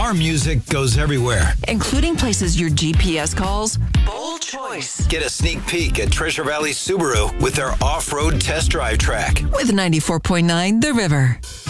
Our music goes everywhere. Including places your GPS calls bold choice. Get a sneak peek at Treasure Valley Subaru with their off-road test drive track. With 94.9 The River.